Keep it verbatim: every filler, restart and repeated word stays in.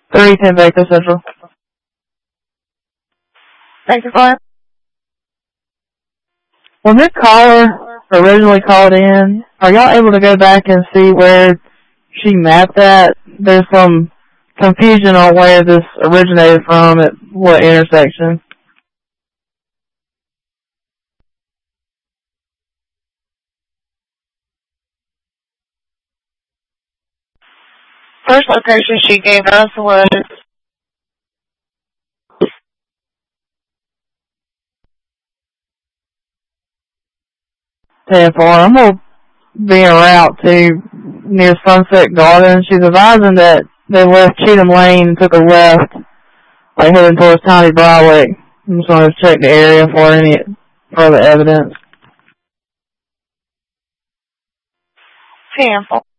three ten Baker Central. Thank you, Glenn. When this caller originally called in, are y'all able to go back and see where she mapped that? There's some confusion on where this originated from, at what intersection. First location she gave us was ten four. I'm going to be en route to near Sunset Garden. She's advising that they left Cheatham Lane and took a left, like heading towards Tiny Broadway. I'm just going to check the area for any further evidence. ten four.